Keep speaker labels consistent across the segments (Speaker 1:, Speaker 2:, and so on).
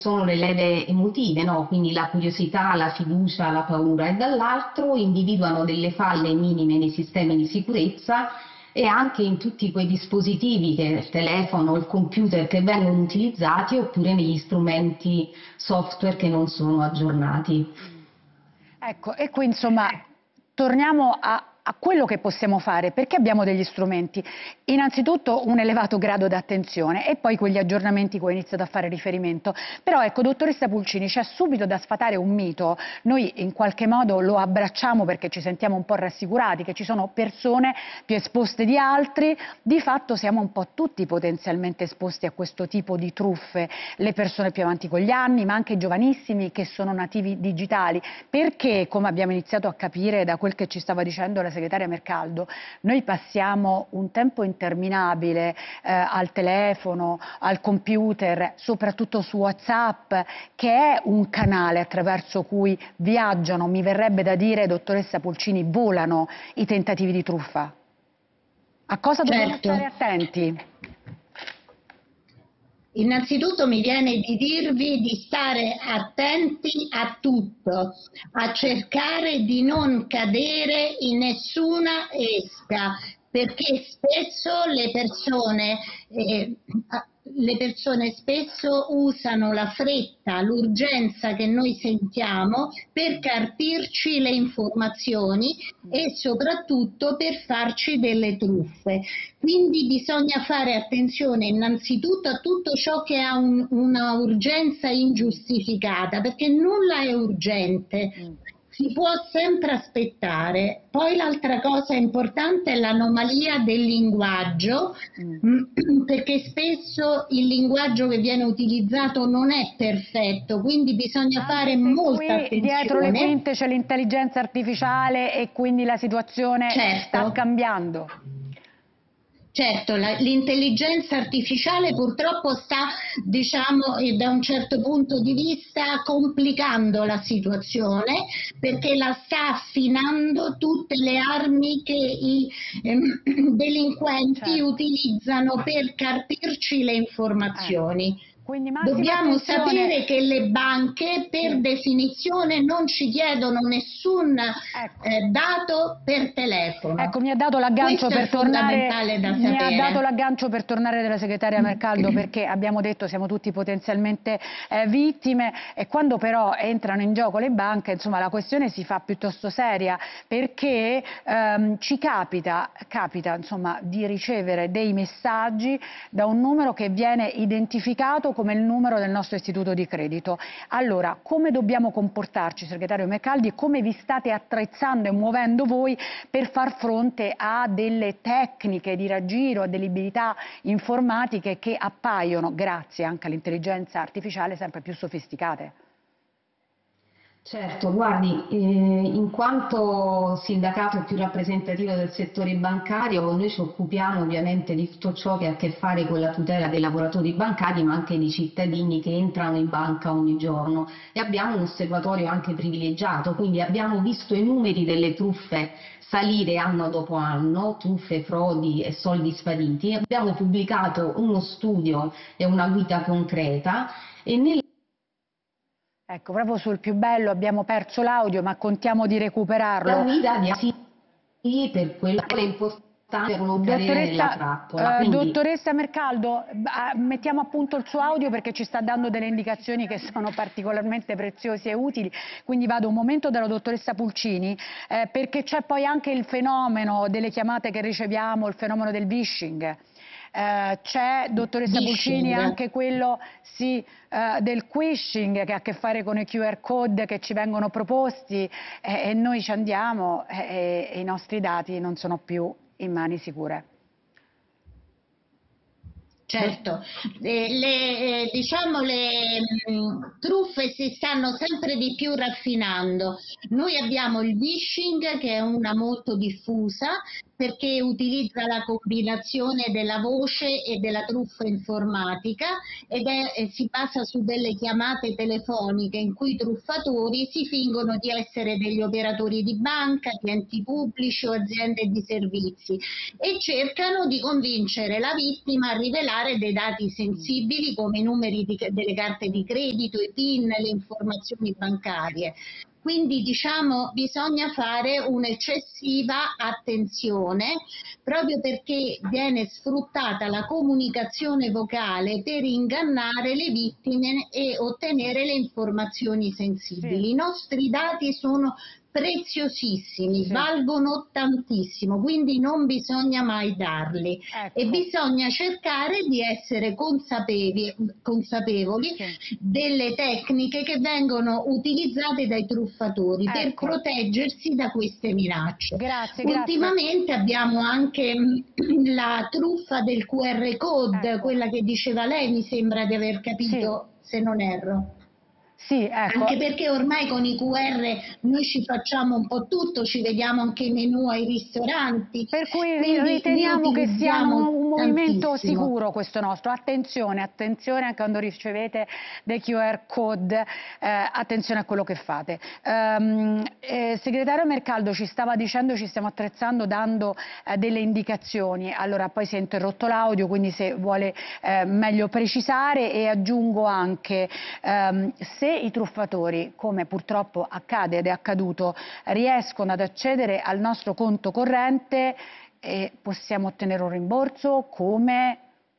Speaker 1: sono le leve emotive, no? Quindi la curiosità, la fiducia, la paura, e dall'altro individuano delle falle minime nei sistemi di sicurezza e anche in tutti quei dispositivi, che è il telefono, il computer, che vengono utilizzati, oppure negli strumenti software che non sono aggiornati.
Speaker 2: Ecco, e qui insomma torniamo a quello che possiamo fare, perché abbiamo degli strumenti. Innanzitutto un elevato grado di attenzione e poi quegli aggiornamenti cui ho iniziato a fare riferimento. Però ecco, dottoressa Pulcini, c'è subito da sfatare un mito. Noi in qualche modo lo abbracciamo perché ci sentiamo un po' rassicurati, che ci sono persone più esposte di altri. Di fatto siamo un po' tutti potenzialmente esposti a questo tipo di truffe, le persone più avanti con gli anni, ma anche i giovanissimi che sono nativi digitali. Perché, come abbiamo iniziato a capire da quel che ci stava dicendo la segretaria Mercaldo, noi passiamo un tempo interminabile al telefono, al computer, soprattutto su WhatsApp, che è un canale attraverso cui viaggiano, mi verrebbe da dire, dottoressa Pulcini, volano i tentativi di truffa. A cosa dobbiamo stare attenti?
Speaker 3: Innanzitutto mi viene di dirvi di stare attenti a tutto, a cercare di non cadere in nessuna esca, perché spesso le persone spesso usano la fretta, l'urgenza che noi sentiamo per carpirci le informazioni e soprattutto per farci delle truffe. Quindi bisogna fare attenzione innanzitutto a tutto ciò che ha una urgenza ingiustificata, perché nulla è urgente. Si può sempre aspettare. Poi l'altra cosa importante è l'anomalia del linguaggio, perché spesso il linguaggio che viene utilizzato non è perfetto, quindi bisogna fare molta attenzione.
Speaker 2: Dietro le quinte c'è l'intelligenza artificiale e quindi la situazione sta cambiando.
Speaker 3: Certo, l'intelligenza artificiale purtroppo sta, diciamo, da un certo punto di vista complicando la situazione, perché la sta affinando tutte le armi che i delinquenti utilizzano per carpirci le informazioni. Dobbiamo sapere che le banche per definizione non ci chiedono nessun dato per telefono.
Speaker 2: Ecco, mi ha dato l'aggancio per tornare,
Speaker 3: mi ha
Speaker 2: dato l'aggancio per tornare della segretaria Mercaldo, perché abbiamo detto siamo tutti potenzialmente vittime, e quando però entrano in gioco le banche, insomma, la questione si fa piuttosto seria, perché ci capita insomma, di ricevere dei messaggi da un numero che viene identificato come il numero del nostro istituto di credito. Allora, come dobbiamo comportarci, segretario Mercaldi, e come vi state attrezzando e muovendo voi per far fronte a delle tecniche di raggiro, a delle abilità informatiche che appaiono, grazie anche all'intelligenza artificiale, sempre più sofisticate?
Speaker 1: Certo, guardi, in quanto sindacato più rappresentativo del settore bancario, noi ci occupiamo ovviamente di tutto ciò che ha a che fare con la tutela dei lavoratori bancari, ma anche dei cittadini che entrano in banca ogni giorno, e abbiamo un osservatorio anche privilegiato, quindi abbiamo visto i numeri delle truffe salire anno dopo anno, truffe, frodi e soldi spariti. Abbiamo pubblicato uno studio e una guida concreta, e nel
Speaker 2: Ecco, proprio sul più bello abbiamo perso l'audio, ma contiamo di recuperarlo.
Speaker 1: La guida di per quello che è importante per non cadere nella trappola.
Speaker 2: Dottoressa Mercaldo, mettiamo a punto il suo audio perché ci sta dando delle indicazioni che sono particolarmente preziose e utili, quindi vado un momento dalla dottoressa Pulcini, perché c'è poi anche il fenomeno delle chiamate che riceviamo, il fenomeno del phishing. C'è, dottoressa Pulcini, anche quello del phishing che ha a che fare con i QR code che ci vengono proposti, e noi ci andiamo e i nostri dati non sono più in mani sicure.
Speaker 3: Certo, diciamo le truffe si stanno sempre di più raffinando. Noi abbiamo il phishing, che è una molto diffusa, perché utilizza la combinazione della voce e della truffa informatica ed si basa su delle chiamate telefoniche in cui i truffatori si fingono di essere degli operatori di banca, di enti pubblici o aziende di servizi e cercano di convincere la vittima a rivelare dei dati sensibili come i numeri delle carte di credito, i PIN, le informazioni bancarie. Quindi diciamo bisogna fare un'eccessiva attenzione proprio perché viene sfruttata la comunicazione vocale per ingannare le vittime e ottenere le informazioni sensibili. I nostri dati sono preziosissimi, valgono tantissimo, quindi non bisogna mai darli e bisogna cercare di essere consapevoli delle tecniche che vengono utilizzate dai truffatori per proteggersi da queste minacce. Ultimamente abbiamo anche la truffa del QR code, quella che diceva lei, mi sembra di aver capito, se non erro.
Speaker 2: Sì, ecco.
Speaker 3: Anche perché ormai con i QR noi ci facciamo un po' tutto, ci vediamo anche i menù ai ristoranti.
Speaker 2: Per cui riteniamo che sia un movimento sicuro questo nostro. Attenzione, attenzione quando ricevete dei QR code, attenzione a quello che fate. Segretario Mercaldo ci stava dicendo, ci stiamo attrezzando dando delle indicazioni, allora poi si è interrotto l'audio, quindi se vuole meglio precisare, e aggiungo anche se i truffatori, come purtroppo accade ed è accaduto, riescono ad accedere al nostro conto corrente, possiamo ottenere un rimborso, come?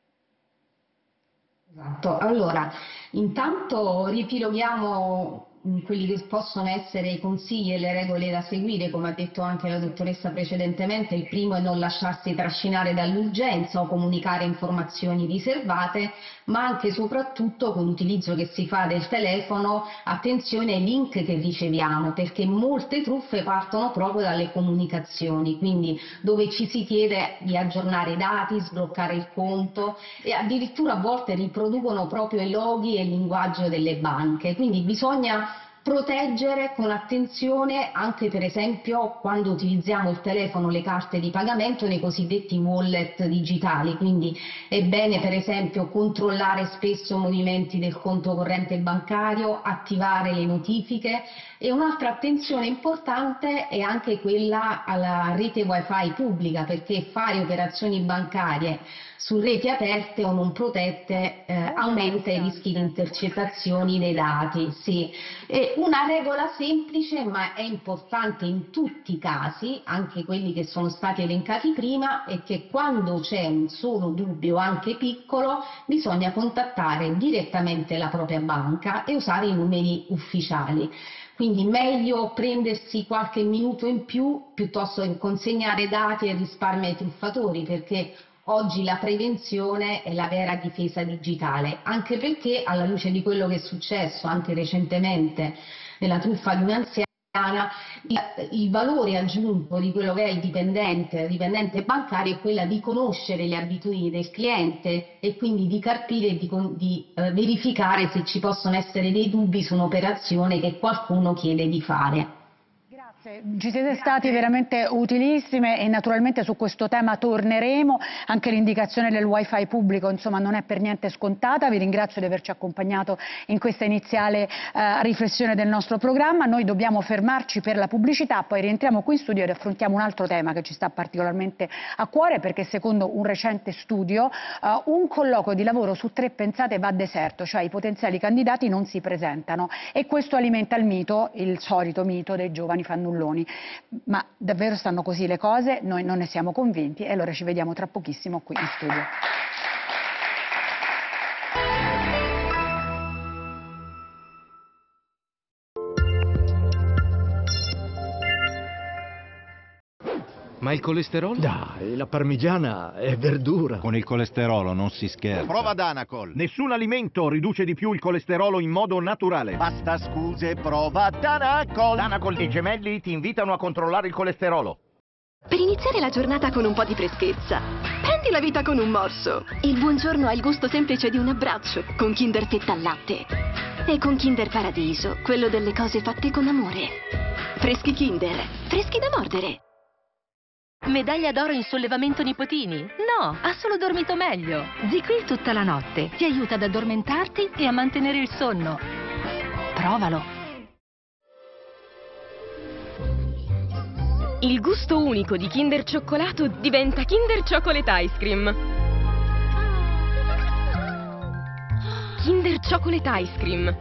Speaker 1: Esatto, allora intanto riepiloghiamo quelli che possono essere i consigli e le regole da seguire, come ha detto anche la dottoressa precedentemente. Il primo è non lasciarsi trascinare dall'urgenza o comunicare informazioni riservate, ma anche e soprattutto con l'utilizzo che si fa del telefono, attenzione ai link che riceviamo, perché molte truffe partono proprio dalle comunicazioni, quindi dove ci si chiede di aggiornare i dati, sbloccare il conto e addirittura a volte riproducono proprio i loghi e il linguaggio delle banche, quindi bisogna proteggere con attenzione anche per esempio quando utilizziamo il telefono le carte di pagamento nei cosiddetti wallet digitali, quindi è bene per esempio controllare spesso i movimenti del conto corrente bancario, attivare le notifiche, e un'altra attenzione importante è anche quella alla rete wifi pubblica, perché fare operazioni bancarie su reti aperte o non protette aumenta i rischi di intercettazioni dei dati. Sì. E una regola semplice ma è importante in tutti i casi, anche quelli che sono stati elencati prima, è che quando c'è un solo dubbio, anche piccolo, bisogna contattare direttamente la propria banca e usare i numeri ufficiali. Quindi meglio prendersi qualche minuto in più piuttosto che consegnare dati e risparmio ai truffatori, perché oggi la prevenzione è la vera difesa digitale, anche perché alla luce di quello che è successo anche recentemente nella truffa di un'anziana, il valore aggiunto di quello che è il dipendente bancario è quella di conoscere le abitudini del cliente e quindi di carpire e di verificare se ci possono essere dei dubbi su un'operazione che qualcuno chiede di fare.
Speaker 2: Ci siete stati veramente utilissime e naturalmente su questo tema torneremo, anche l'indicazione del wifi pubblico insomma non è per niente scontata. Vi ringrazio di averci accompagnato in questa iniziale riflessione del nostro programma. Noi dobbiamo fermarci per la pubblicità, poi rientriamo qui in studio ed affrontiamo un altro tema che ci sta particolarmente a cuore, perché secondo un recente studio un colloquio di lavoro su 3, pensate, va deserto, cioè i potenziali candidati non si presentano, e questo alimenta il mito, il solito mito dei giovani fannulloni. Ma davvero stanno così le cose? Noi non ne siamo convinti e allora ci vediamo tra pochissimo qui in studio.
Speaker 4: Ma il colesterolo?
Speaker 5: Dai, la parmigiana è verdura.
Speaker 6: Con il colesterolo non si scherza.
Speaker 7: Prova Danacol. Nessun alimento riduce di più il colesterolo in modo naturale. Basta scuse, prova Danacol. Danacol e Gemelli ti invitano a controllare il colesterolo.
Speaker 8: Per iniziare la giornata con un po' di freschezza, prendi la vita con un morso. Il buongiorno ha il gusto semplice di un abbraccio, con Kinder Fetta al latte. E con Kinder Paradiso, quello delle cose fatte con amore. Freschi Kinder, freschi da mordere.
Speaker 9: Medaglia d'oro in sollevamento nipotini? No, ha solo dormito meglio. ZzzQuil tutta la notte ti aiuta ad addormentarti e a mantenere il sonno. Provalo.
Speaker 8: Il gusto unico di Kinder Cioccolato diventa Kinder Chocolate Ice Cream. Kinder Chocolate Ice Cream.